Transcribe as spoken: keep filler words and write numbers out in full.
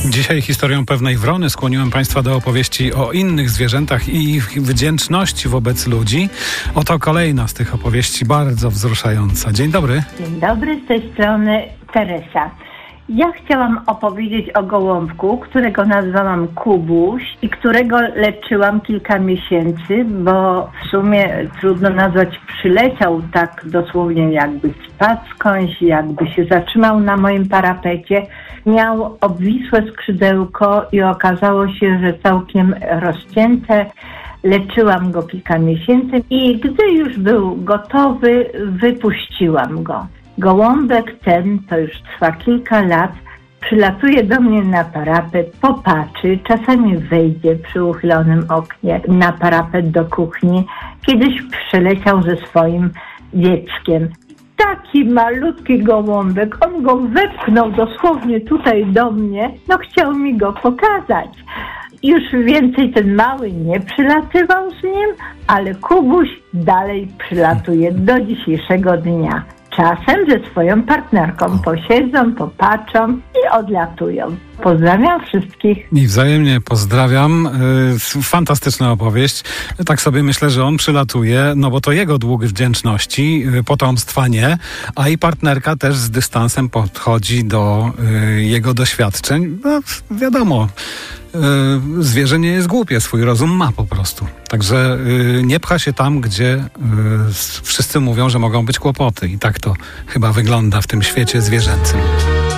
Dzisiaj historią pewnej wrony skłoniłem Państwa do opowieści o innych zwierzętach i ich wdzięczności wobec ludzi. Oto kolejna z tych opowieści, bardzo wzruszająca. Dzień dobry. Dzień dobry, z tej strony Teresa. Ja chciałam opowiedzieć o gołąbku, którego nazwałam Kubuś i którego leczyłam kilka miesięcy, bo w sumie trudno nazwać, przyleciał tak dosłownie, jakby spadł skądś, jakby się zatrzymał na moim parapecie. Miał obwisłe skrzydełko i okazało się, że całkiem rozcięte. Leczyłam go kilka miesięcy i gdy już był gotowy, wypuściłam go. Gołąbek ten, to już trwa kilka lat, przylatuje do mnie na parapet, popatrzy, czasami wejdzie przy uchylonym oknie na parapet do kuchni. Kiedyś przyleciał ze swoim dzieckiem. Taki malutki gołąbek, on go wepchnął dosłownie tutaj do mnie, no chciał mi go pokazać. Już więcej ten mały nie przylatywał z nim, ale Kubuś dalej przylatuje do dzisiejszego dnia. Czasem ze swoją partnerką posiedzą, popatrzą i odlatują. Pozdrawiam wszystkich. I wzajemnie pozdrawiam. Yy, fantastyczna opowieść. Tak sobie myślę, że on przylatuje, no bo to jego dług wdzięczności, yy, potomstwa nie, a i partnerka też z dystansem podchodzi do yy, jego doświadczeń. No, wiadomo, yy, zwierzę nie jest głupie, swój rozum ma po prostu. Także yy, nie pcha się tam, gdzie yy, wszyscy mówią, że mogą być kłopoty. I tak to chyba wygląda w tym świecie zwierzęcym.